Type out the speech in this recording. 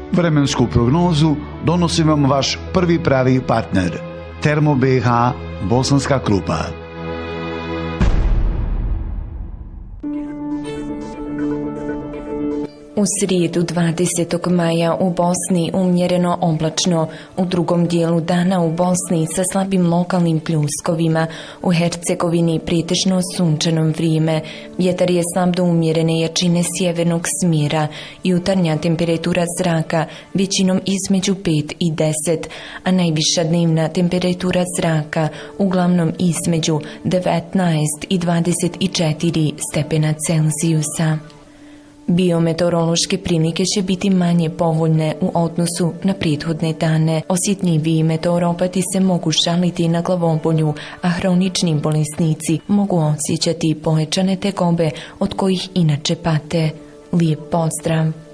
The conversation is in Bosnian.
Vremensku prognozu donosi vam vaš prvi pravi partner, Termo BiH Bosanska Krupa. U srijedu 20. maja u Bosni umjereno oblačno, u drugom dijelu dana u Bosni sa slabim lokalnim pljuskovima, u Hercegovini pretežno sunčano vrijeme, vjetar je slab do umjerene jačine sjevernog smjera, jutarnja temperatura zraka većinom između 5 i 10, a najviša dnevna temperatura zraka uglavnom između 19 i 24 stepena Celzijusa. Biometeorološke prilike će biti manje povoljne u odnosu na prethodne dane. Osjetljiviji meteoropati se mogu žaliti na glavobolju, a hronični bolesnici mogu osjećati pojačane tegobe od kojih inače pate. Lijep pozdrav!